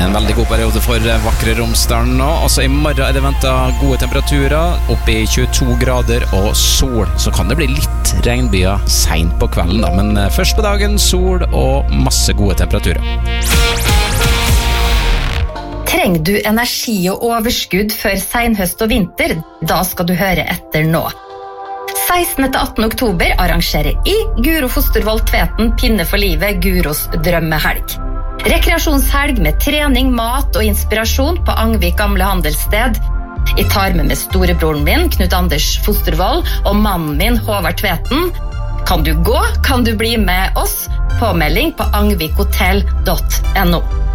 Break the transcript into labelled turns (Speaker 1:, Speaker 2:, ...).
Speaker 1: En veldig god periode for vakre Romsdalen nå. Altså i morgen det ventet gode temperaturer, oppe i 22 grader og sol. Så kan det bli litt regnbyer sent på kvelden da, men først på dagen sol og masse gode temperaturer.
Speaker 2: Trenger du energi og overskudd før senhøst og vinter? Da skal du høre etter nå. 16.–18. oktober arrangerer Guro Fostervold Tveten Pinne for livet Guros drømmehelg. Rekreasjonshelg med trening, mat og inspirasjon på Angvik gamle handelssted. Jeg tar med storebroren min, Knut Anders Fostervold, og mannen min, Håvard Tveten. Kan du gå? Kan du bli med oss? Påmelding på angvikhotell.no.